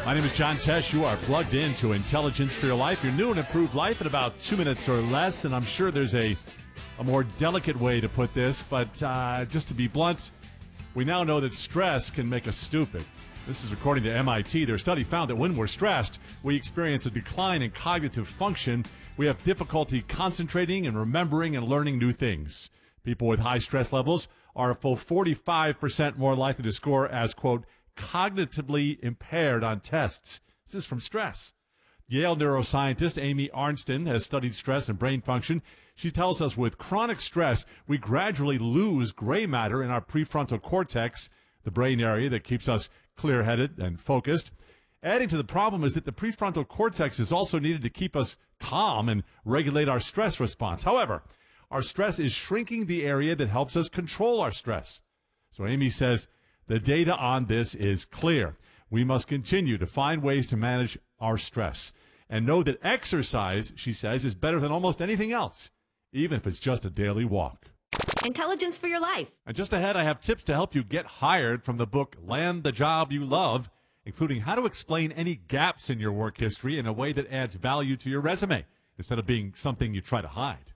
My name is John Tesh. You are plugged into Intelligence for Your Life, your new and improved life in about 2 minutes or less. And I'm sure there's a more delicate way to put this, but just to be blunt, we now know that stress can make us stupid. This is according to MIT. Their study found that when we're stressed, we experience a decline in cognitive function. We have difficulty concentrating and remembering and learning new things. People with high stress levels are a full 45% more likely to score as, quote, cognitively impaired on tests. This is from stress. Yale neuroscientist Amy Arnsten has studied stress and brain function. She tells us with chronic stress, we gradually lose gray matter in our prefrontal cortex, the brain area that keeps us clear-headed and focused. Adding to the problem is that the prefrontal cortex is also needed to keep us calm and regulate our stress response. However, our stress is shrinking the area that helps us control our stress. So Amy says, the data on this is clear. We must continue to find ways to manage our stress and know that exercise, she says, is better than almost anything else, even if it's just a daily walk. Intelligence for Your Life. And just ahead, I have tips to help you get hired from the book Land the Job You Love, including how to explain any gaps in your work history in a way that adds value to your resume instead of being something you try to hide.